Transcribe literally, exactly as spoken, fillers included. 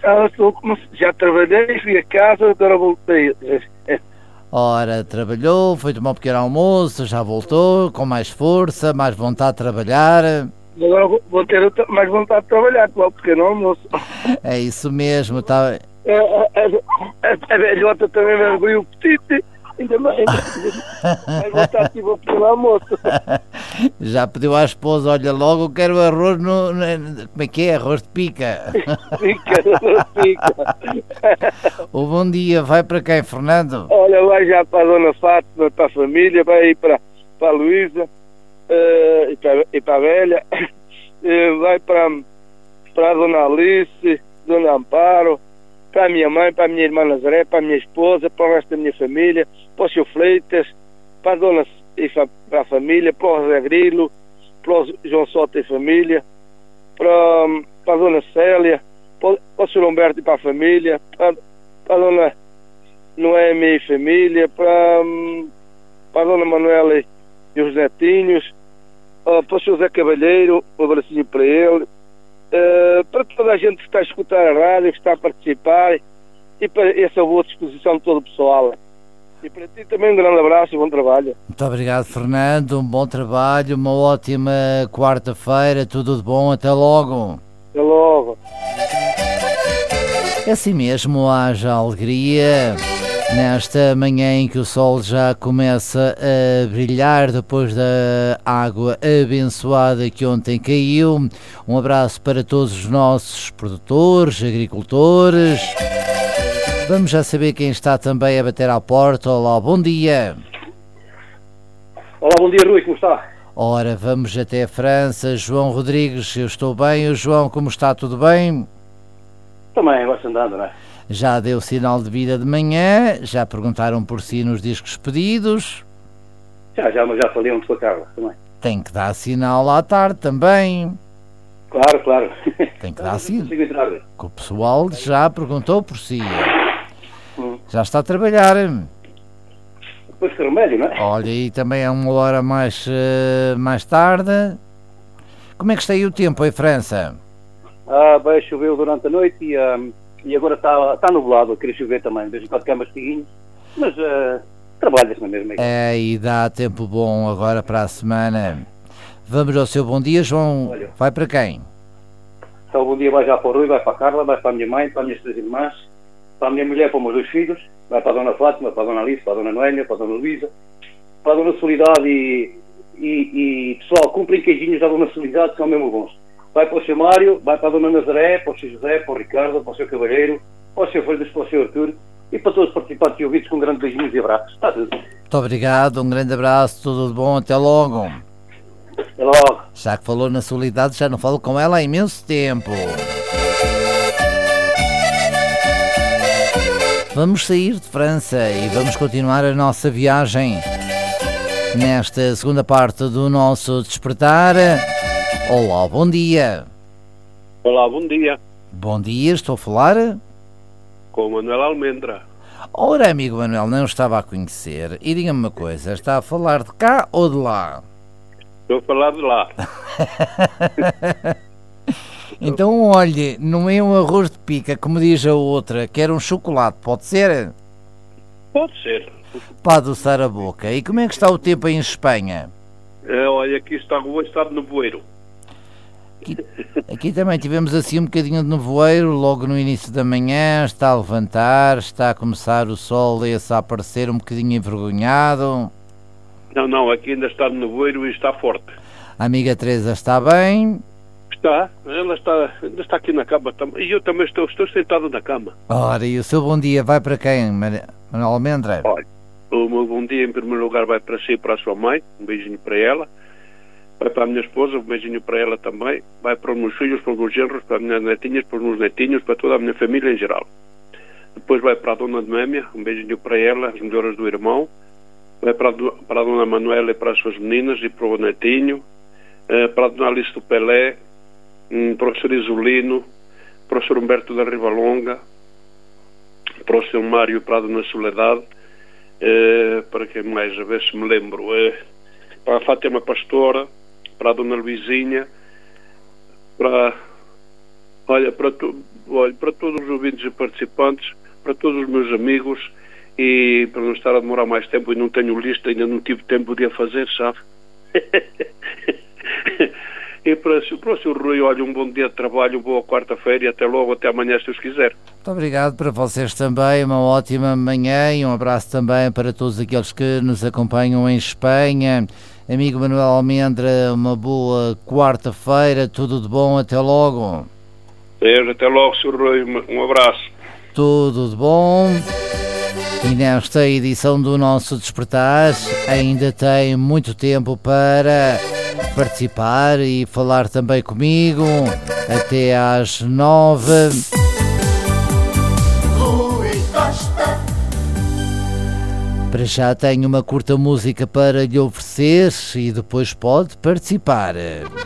Ah, estou, já trabalhei, fui a casa, agora voltei. Ora, trabalhou, foi tomar um pequeno almoço, já voltou, com mais força, mais vontade de trabalhar. Agora vou, vou ter mais vontade de trabalhar, com o pequeno almoço. É isso mesmo, tá... A, a, a, a velhota também me abriu o petite, ainda mais, mais vontade tive o pequeno almoço. Já pediu à esposa, olha, logo quero arroz no, no... Como é que é? Arroz de pica. Pica, pica. O bom dia vai para quem, Fernando? Olha, vai já para a Dona Fátima, para a família, vai aí para, para a Luísa uh, e, para, e para a velha, uh, vai para, para a Dona Alice, Dona Amparo, para a minha mãe, para a minha irmã Nazaré, para a minha esposa, para o resto da minha família, para o seu Fleitas, para a Dona e para a família, para o José Grilo, para o João Sota e família, para, para a Dona Célia, para, para o senhor Humberto e para a família, para, para a Dona Noemi e família, para, para a Dona Manuela e, e os netinhos, uh, para o senhor Zé Cavalheiro, um abracinho para ele, uh, para toda a gente que está a escutar a rádio, que está a participar, e para essa boa disposição de todo o pessoal. E para ti também um grande abraço e bom trabalho. Muito obrigado, Fernando, um bom trabalho, uma ótima quarta-feira, tudo de bom, até logo. Até logo. É assim mesmo, haja alegria nesta manhã em que o sol já começa a brilhar depois da água abençoada que ontem caiu. Um abraço para todos os nossos produtores, agricultores. Vamos já saber quem está também a bater à porta. Olá, bom dia. Olá, bom dia, Rui, como está? Ora, vamos até a França. João Rodrigues, eu estou bem. O João, como está? Tudo bem? Também, vai-se andando, não é? Já deu sinal de vida de manhã? Já perguntaram por si nos discos pedidos? Já, já, mas já falei onde foi a Carla, também. Tem que dar sinal à tarde também. Claro, claro. Tem que dar sinal. Consigo entrar. Que o pessoal já perguntou por si. Hum. Já está a trabalhar. Depois que remédio, não é? Olha, e também é uma hora mais, uh, mais tarde. Como é que está aí o tempo em França? Ah, bem, choveu durante a noite e, um, e agora está, está nublado, queria chover também, de vez em quando cai mastiguinhos, mas uh, trabalha-se na mesma. É, e dá tempo bom agora para a semana. Vamos ao seu bom dia, João. Olha. Vai para quem? Então, bom dia vai já para o Rui, vai para a Carla, vai para a minha mãe, para as minhas três irmãs, para a minha mulher, para os meus dois filhos, vai para a Dona Fátima, para a Dona Alice, para a Dona Noémia, para a Dona Luísa, para a Dona Solidade e, e, e pessoal, cumprem queijinhos da Dona Solidade, que são mesmo bons. Vai para o seu Mário, vai para a Dona Nazaré, para o seu José, para o Ricardo, para o seu Cavalheiro, para o seu Freitas, para o seu Artur e para todos os participantes e ouvintes com um grande beijinhos e abraços. Está tudo. Muito obrigado, um grande abraço, tudo de bom, até logo. Até logo. Já que falou na Solidade, já não falo com ela há imenso tempo. Vamos sair de França e vamos continuar a nossa viagem nesta segunda parte do nosso Despertar. Olá, bom dia. Olá, bom dia. Bom dia, estou a falar com o Manuel Almendra. Ora, amigo Manuel, não estava a conhecer. E diga-me uma coisa, está a falar de cá ou de lá? Estou a falar de lá. Então, olhe, não é um arroz de pica, como diz a outra, quer um chocolate, pode ser? Pode ser. Para adoçar a boca. E como é que está o tempo aí em Espanha? É, olha, aqui está o rua, está de nevoeiro. Aqui, aqui também tivemos assim um bocadinho de nevoeiro logo no início da manhã, está a levantar, está a começar o sol esse a aparecer um bocadinho envergonhado. Não, não, aqui ainda está de nevoeiro e está forte. A amiga Teresa está bem? Está, ela está, ainda está aqui na cama também. E eu também estou, estou sentado na cama. Ora, e o seu bom dia vai para quem, Manuel Almendra? Olha, o meu bom dia em primeiro lugar vai para si e para a sua mãe, um beijinho para ela. Vai para a minha esposa, um beijinho para ela também. Vai para os meus filhos, para os meus genros, para as minhas netinhas, para os meus netinhos, para toda a minha família em geral. Depois vai para a Dona Noémia, um beijinho para ela, as melhoras do irmão. Vai para a, para a Dona Manuela e para as suas meninas e para o netinho. Uh, para a Dona Alice do Pelé, um, para o senhor Isolino, para o senhor Humberto da Rivalonga, para o senhor Mário e para a Dona Soledade. Uh, para quem mais, a ver se me lembro. Uh, para a Fátima Pastora, para a Dona Luizinha, para, olha, para tu, olha, para todos os ouvintes e participantes, para todos os meus amigos, e para não estar a demorar mais tempo, e não tenho lista, ainda não tive tempo de a fazer, sabe? E para, para o senhor Rui, olha, um bom dia de trabalho, boa quarta-feira e até logo, até amanhã, se Deus quiser. Muito obrigado para vocês também, uma ótima manhã e um abraço também para todos aqueles que nos acompanham em Espanha. Amigo Manuel Almendra, uma boa quarta-feira, tudo de bom, até logo. Deus, até logo, senhor Rui, um abraço. Tudo de bom. E nesta edição do nosso Despertar ainda tem muito tempo para participar e falar também comigo até às nove. Para já tenho uma curta música para lhe oferecer e depois pode participar.